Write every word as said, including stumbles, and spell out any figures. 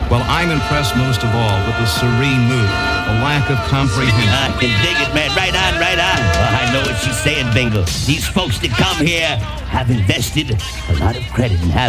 Well, I'm impressed most of all with the serene mood, the lack of comprehension. I can dig it, man. Right on, right on. Well, I know what she's saying, Bingle. These folks that come here have invested a lot of credit in having